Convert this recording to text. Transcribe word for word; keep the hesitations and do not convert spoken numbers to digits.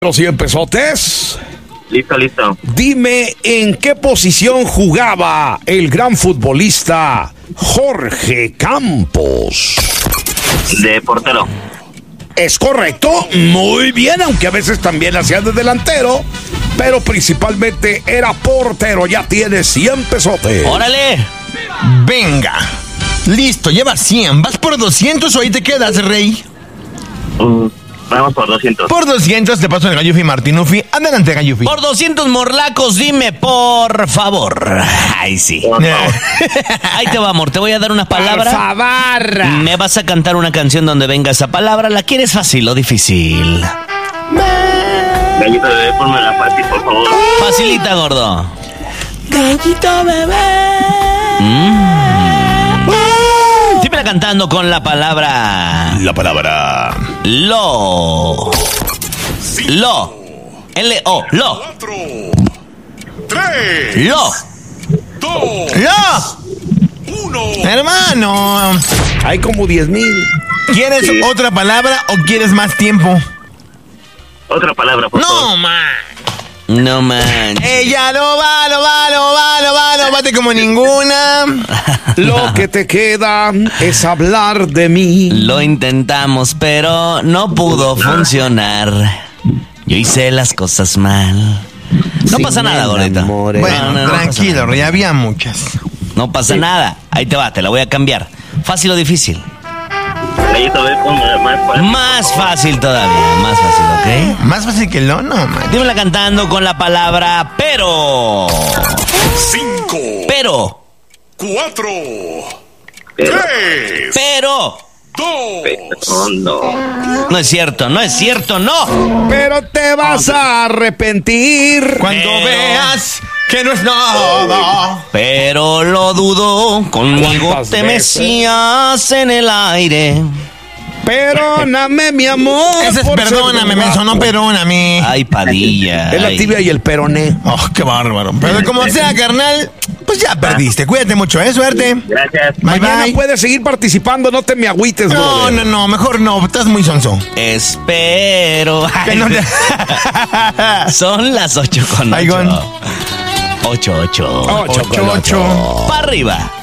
Los cien pesotes. Listo, listo. Dime en qué posición jugaba el gran futbolista Jorge Campos. De portero. Es correcto, muy bien, aunque a veces también hacía de delantero, pero principalmente era portero. Ya tienes cien pesotes. ¡Órale! Venga. Listo, llevas cien. ¿Vas por doscientos o ahí te quedas, rey? Uh, vamos por doscientos. Por doscientos te paso el Gallufi Martinufi. Adelante, Gallufi. Por doscientos morlacos, dime, por favor. Ay, sí. Por Eh, favor. Ahí te va, amor. Te voy a dar una palabra. Por favor. Me vas a cantar una canción donde venga esa palabra. ¿La quieres fácil o difícil? Gallito bebé, ponme la fácil, por favor. Facilita, gordo. Gallito bebé. Mm. Dímela cantando con la palabra... La palabra. Lo. Lo. L-O. Lo. Cuatro, tres, Lo. dos, ¡No! uno. Hermano, Hay como diez mil. ¿quieres Sí. otra palabra o quieres más tiempo? Otra palabra, por favor. No, man. No manches. Ella no va, no va, no va, no va, no bate como ninguna. Lo que te queda es hablar de mí. Lo intentamos, pero no pudo funcionar. Yo hice las cosas mal. No Sí, pasa nada, me gordita. enamoré. Bueno, No, no, no pasa tranquilo, nada. rey, había muchas. No pasa nada. Ahí te va, te la voy a cambiar. ¿Fácil o difícil? Gallito bebé, ponme la más fácil. Más fácil todavía, más fácil, ¿ok? Más fácil que lo, no, man. Dímela cantando con la palabra pero. Cinco, Pero. cuatro, Pero, tres, Pero. dos. no, no. No es cierto, no es cierto, no. Pero te vas a arrepentir. Cuando Pero- veas que no es nada. Pero lo dudo. Conmigo ¿Cuántas te veces? mecías en el aire. Perdóname, mi amor. Ese es por ser perdóname, gato. menso, no perdóname. Ay, Padilla. Es la ay. tibia y el peroné. Oh, qué bárbaro. Pero como sea, carnal, pues ya perdiste. Cuídate mucho, ¿eh? Suerte. Gracias. Bye, Mañana bye. puedes seguir participando, no te me agüites, No, brother. no, no, mejor no. Estás muy sonso. Espero. Que no te- Son las ocho con Ay, ocho. gon. Ocho, ocho. Ocho, Ocho, ocho. Para arriba.